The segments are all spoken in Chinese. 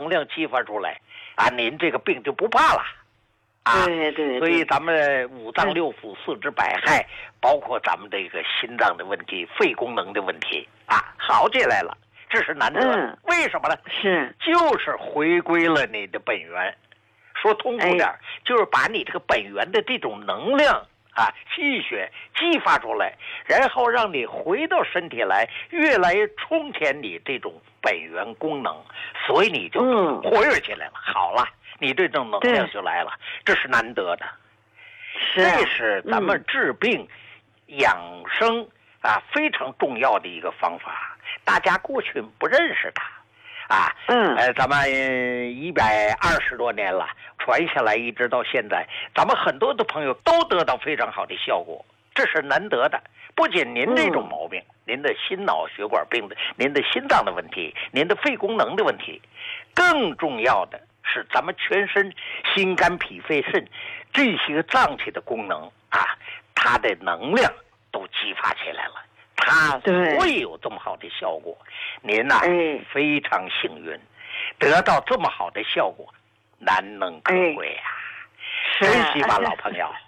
能量激发出来啊，您这个病就不怕了。 对， 所以咱们五脏六腑、四肢百骸，包括咱们这个心脏的问题、肺功能的问题好起来了，这是难得。为什么呢？就是回归了你的本源。说通俗点，就是把你这个本源的这种能量气血激发出来，然后让你回到身体来，越来越充填你这种本源功能，所以你就活跃起来了。好了。你这种能量就来了，这是难得的。这是咱们治病、养生非常重要的一个方法。大家过去不认识它咱们120多年了，传下来一直到现在，咱们很多的朋友都得到非常好的效果，这是难得的。不仅您这种毛病，您的心脑血管病的，您的心脏的问题，您的肺功能的问题，更重要的是咱们全身心肝脾肺肾这些脏器的功能它的能量都激发起来了，它会有这么好的效果。您非常幸运，得到这么好的效果，难能可贵珍惜吧，老朋友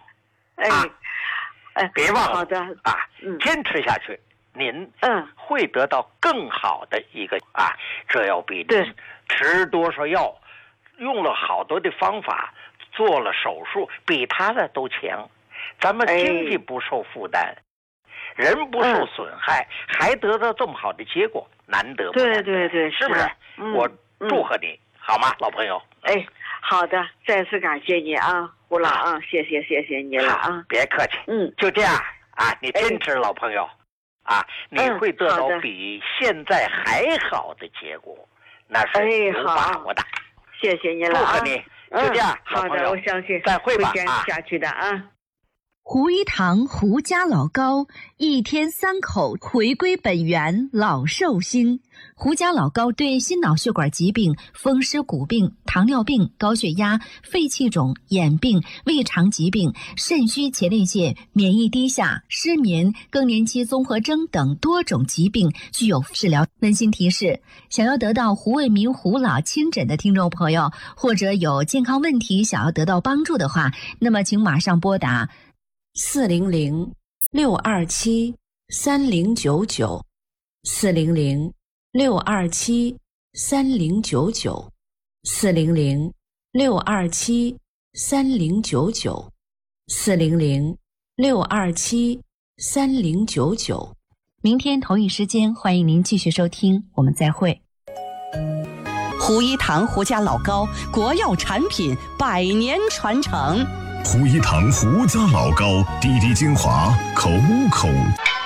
别忘了坚持下去，您会得到更好的一个这要比您吃多少药，用了好多的方法，做了手术，比他的都强。咱们经济不受负担，人不受损害，还得到这么好的结果，难得不难得？对，是不是？我祝贺你，好吗，老朋友？ 好的，再次感谢你胡老谢谢你了别客气。就这样你坚持，老朋友你会得到比现在还好的结果，那是有把握的。 谢谢你了， 祝贺你，就这样。 好的，我相信再会吧， 坚持下去的胡一堂胡家老高，一天3口回归本源，老寿星。胡家老高对心脑血管疾病、风湿骨病、糖尿病、高血压、肺气肿、眼病、胃肠疾病、肾虚前列腺、免疫低下、失眠、更年期综合征等多种疾病具有治疗。温馨提示：想要得到胡卫民胡老亲诊的听众朋友，或者有健康问题想要得到帮助的话，那么请马上拨打 400-627-3099 400-627-3099 400-627-3099 400-627-3099。 明天同一时间，欢迎您继续收听，我们再会。 胡一堂胡家老高，国药产品100年传承。 胡一堂胡家老高，滴滴精华，口